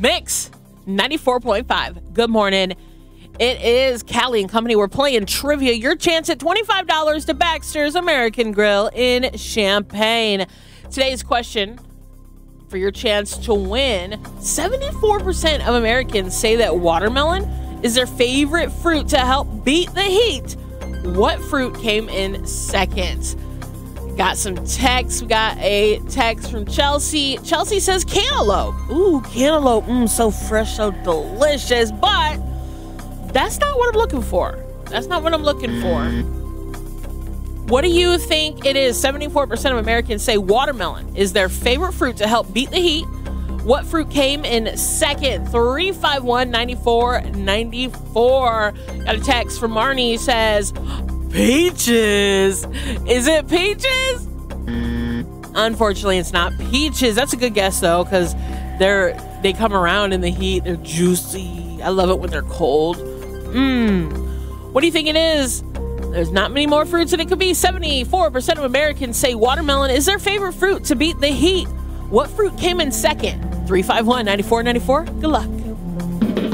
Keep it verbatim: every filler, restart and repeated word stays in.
Mix ninety-four point five. Good morning. It is Callie and Company. We're playing trivia. Your chance at twenty-five dollars to Baxter's American Grill in Champaign. Today's question for your chance to win: seventy-four percent of Americans say that watermelon is their favorite fruit to help beat the heat. What fruit came in second? Got some texts. We got a text from Chelsea. Chelsea says cantaloupe. Ooh, cantaloupe. Mmm, so fresh, so delicious. But that's not what I'm looking for. That's not what I'm looking for. What do you think it is? seventy-four percent of Americans say watermelon is their favorite fruit to help beat the heat. What fruit came in second? three five one, nine four nine four. Got a text from Marnie. He says, peaches. Is it peaches? Unfortunately, it's not peaches. That's a good guess, though, because they're they come around in the heat. They're juicy. I love it when they're cold. Mmm. What do you think it is? There's not many more fruits than it could be. seventy-four percent of Americans say watermelon is their favorite fruit to beat the heat. What fruit came in second? three five one, nine four nine four. Good luck.